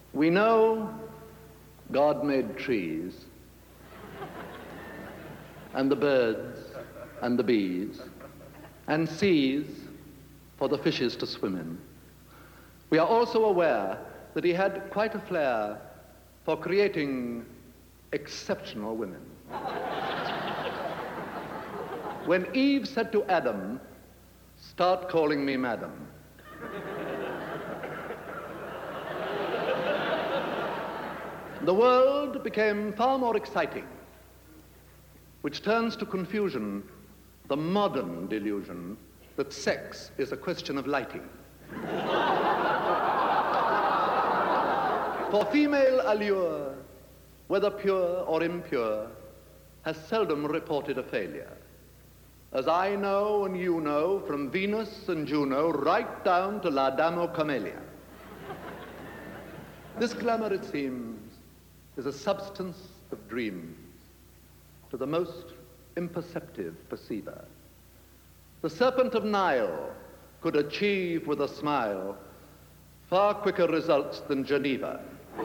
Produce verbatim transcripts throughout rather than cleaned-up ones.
We know God made trees and the birds and the bees and seas for the fishes to swim in. We are also aware that he had quite a flair for creating exceptional women. When Eve said to Adam, "Start calling me madam," the world became far more exciting, which turns to confusion the modern delusion that sex is a question of lighting. For female allure, whether pure or impure, has seldom reported a failure. As I know and you know, from Venus and Juno right down to La Dama Camelia. This glamour, it seems, is a substance of dreams to the most imperceptive perceiver. The serpent of Nile could achieve with a smile far quicker results than Geneva.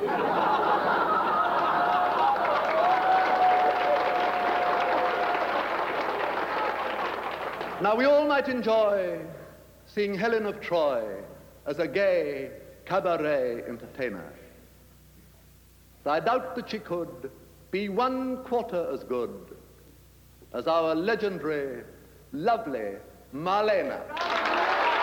Now, we all might enjoy seeing Helen of Troy as a gay cabaret entertainer. I doubt that she could be one quarter as good as our legendary, lovely Marlena.